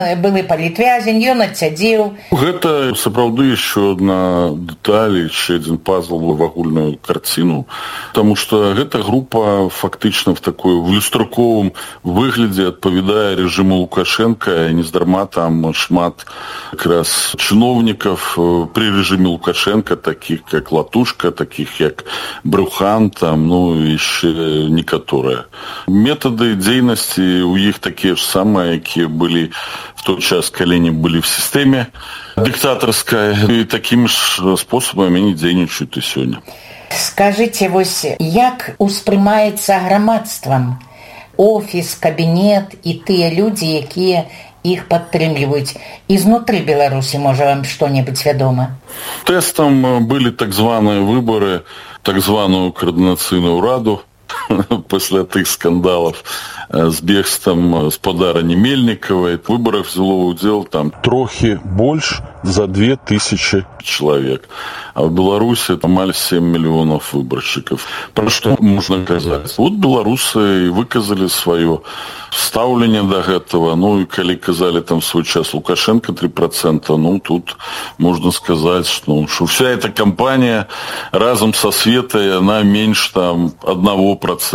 былы палітвязень, ён адсядзеў. Гэта сапраўды яшчэ адна дэталь, яшчэ адзін пазл в агульную карціну, таму што гэта група фактычна в такой люстраковым выглядзе адпавядае рэжыму Лукашенка, нездарма там шмат якраз чыноўнікаў пры рэжыме Лукашенка, такіх як Латушка, такіх як Брюхан, там, ну, яшчэ некаторыя. Метады дзейнасці у іх такія ж самыя, якія былі в той час, калі они были в системе диктаторской, и таким же способом они дзейнічаюць і сёння. Скажите, вось, як успрымаецца грамадствам офіс, кабінет і тыя людзі, якія іх падтрымліваюць? Ізнутры Беларусі, можа, вам што-небудзь вядома? Тэстам былі так званыя выборы, так званую координацыйную раду пасля тых скандалов с бегством спадарні Мельніковай. В выборах взяло удзел там трохі больш за 2000 человек. А в Беларуси амаль 7 миллионов выборщиков. Про что можно казаць? Вот беларусы выказали свое стаўленне до гэтага. Ну и калі казали там в свой час Лукашенко 3%, ну тут можно сказать, что вся эта кампания разом со Светой, она меньше там 1%,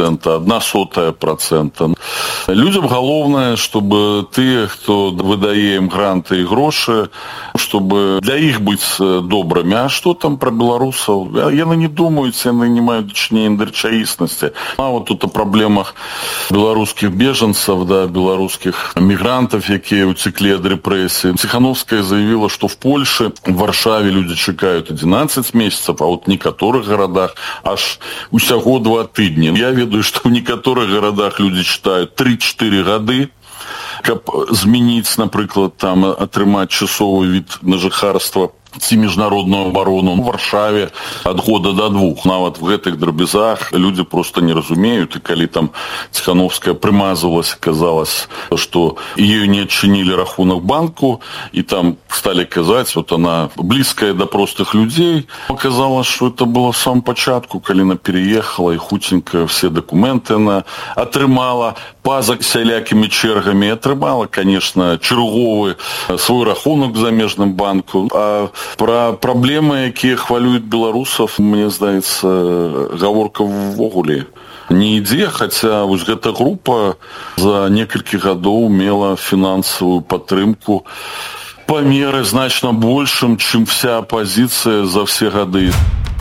0,01%. Людям галоўнае, чтобы тыя, хто выдае ім гранты і грошы, чтобы для іх быць добрымі. А што там про беларусаў? Яны не думаюць, яны не маюць індырчаіснасці. А вот тут о праблемах беларускіх бежанцаў, да, беларускіх мігрантаў, якія уцеклі ад рэпрэсій. Ціхановская заявила, что в Польше, в Варшаве люди чекают 11 месяцев, а вот в некаторых городах аж усяго 2 тыдні. Я ведаю, что в некаторых городах люди читают 3-4 гады, каб змяніць, напрыклад, там атрымаць часовы від на жыхарства ці міжнародную абарону. В Варшаве ад года до 2. Нават в гэтых драбязах люди просто не разумеют. И калі там Ціхановская прымазвалась, казалось, что ее не адчынілі рахунок банку, и там стали казаць, вот она близкая до простых людей. Оказалось, что это было в самом початку, калі она переехала, и хутенько все документы она атрымала па-за сялякімі чергамі, атрымала, конечно, чарговы свой рахунок в замежным банку. А про праблемы, якія хвалююць беларусаў, мне здаецца, гаворка ввогуле не ідзе, хаця вось гэта група за некалькі гадоў мела фінансавую падтрымку па меры значна большым, чым вся апозіцыя за все гады.